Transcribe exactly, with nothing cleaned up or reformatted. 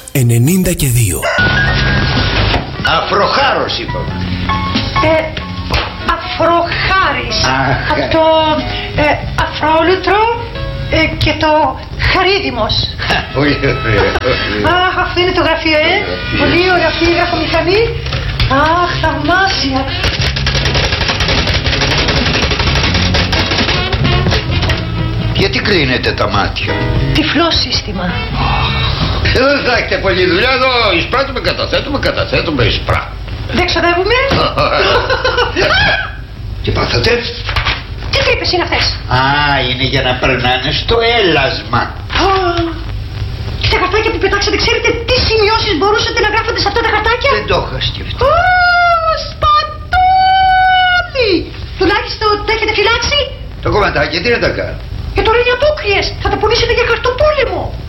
ενενήντα και δύο. Αφροχάρος είπαμε. Ε, Αφροχάρης. Από το ε, αφρόλουτρο ε, και το χαρίδημος. Πολύ ωραία. Αχ, αυτό είναι το γραφείο, ε. Πολύ ωραία αυτή η γραφομηχανή. Αχ, θαυμάσια. Γιατί κρίνετε τα μάτια? Τυφλό σύστημα. Δεν θα έχετε πολλή δουλειά εδώ. Εισπράττουμε, καταθέτουμε, καταθέτουμε, εισπράττουμε. Δεν ξοδεύουμε. Τι πάθατε? Τι τρύπες είναι αυτές? Α, είναι για να περνάνε στο έλασμα. Και τα χαρτάκια που πετάξατε, ξέρετε τι σημειώσεις μπορούσατε να γράφετε σε αυτά τα χαρτάκια? Δεν το είχα σκεφτεί. Ω, σπατούλι! Τουλάχιστον τα έχετε φυλάξει? Το κομματάκι τι να τα κάνω? Και τώρα είναι απόκριες. Θα τα πουλήσετε για χαρτοπόλεμο.